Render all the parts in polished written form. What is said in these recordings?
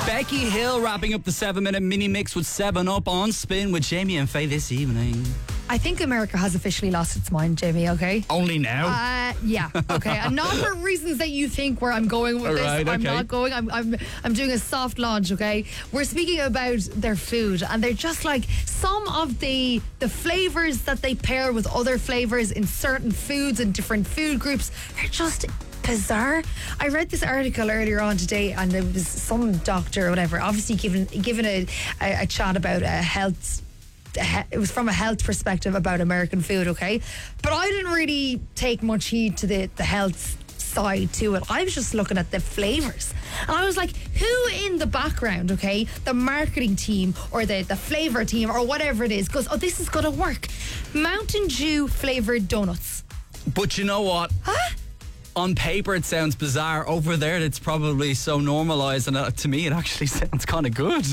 Becky Hill wrapping up the 7-minute mini mix with 7 Up on Spin with Jamie and Faye this evening. I think America has officially lost its mind, Jamie, okay? Only now? Yeah, okay. And not for reasons that you think where I'm going with this. Right, I'm okay. not going. I'm doing a soft launch, okay? We're speaking about their food, and they're just like some of the flavors that they pair with other flavors in certain foods and different food groups are just bizarre. I read this article earlier on today, and there was some doctor or whatever, obviously given a chat about health. It was from a health perspective about American food, okay? But I didn't really take much heed to the health side to it. I was just looking at the flavours. And I was like, who in the background, okay, the marketing team or the flavour team or whatever it is, goes, oh, this is going to work. Mountain Dew flavoured donuts. But you know what? Huh? On paper it sounds bizarre. Over there it's probably so normalised, and to me it actually sounds kind of good.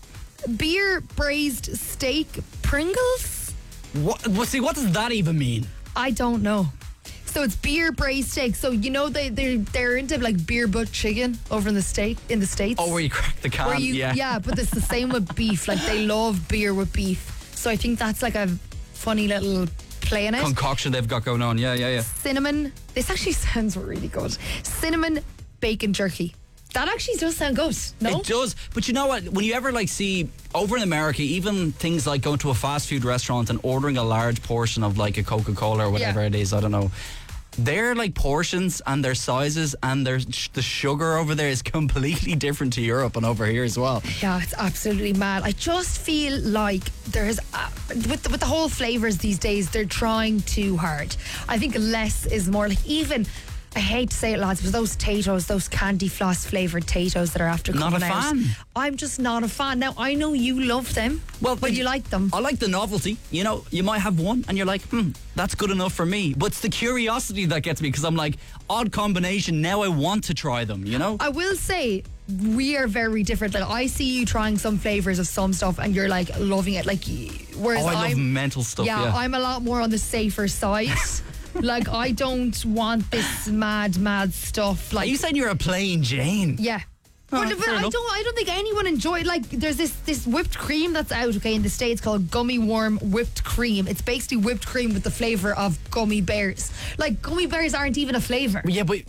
Beer braised steak Pringles? What? Well, see, what does that even mean? I don't know. So it's beer braised steak. So you know they're into like beer butt chicken over in the States. Oh, where you crack the can? Yeah, but it's the same with beef. Like they love beer with beef. So I think that's like a funny little play in it. Concoction they've got going on. Yeah. Cinnamon. This actually sounds really good. Cinnamon bacon jerky. That actually does sound good. No? It does. But you know what? When you ever see over in America, even things like going to a fast food restaurant and ordering a large portion of like a Coca-Cola or whatever it is, I don't know. Their like portions and their sizes and the sugar over there is completely different to Europe and over here as well. Yeah, it's absolutely mad. I just feel like there's with the whole flavours these days, they're trying too hard. I think less is more. Like even, I hate to say it, lads, but those Tato's, those candy floss flavoured Tato's that are after coming out. Not a fan. I'm just not a fan. Now, I know you love them. Well, you like them. I like the novelty. You know, you might have one and you're like, that's good enough for me. But it's the curiosity that gets me, because I'm like, odd combination, now I want to try them, you know? I will say, we are very different. Like, I see you trying some flavours of some stuff and you're like loving it. Like, whereas I love mental stuff, yeah. I'm a lot more on the safer side. Like, I don't want this mad stuff. Like, are you saying you're a plain Jane? Yeah. But I don't think anyone enjoyed. Like, there's this whipped cream that's out, okay, in the States called Gummy Worm whipped cream. It's basically whipped cream with the flavour of gummy bears. Like, gummy bears aren't even a flavour. Yeah, but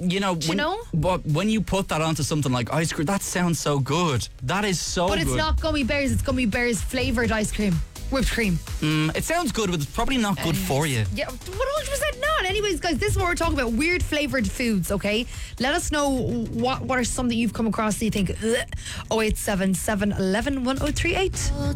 but when you put that onto something like ice cream, that sounds so good. That is so good. But it's not gummy bears, it's gummy bears flavoured ice cream. Whipped cream. It sounds good, but it's probably not good for you. Yeah, 100% not. Anyways, guys, this is what we're talking about. Weird flavoured foods, okay? Let us know what are some that you've come across that you think, 0877 11 1038.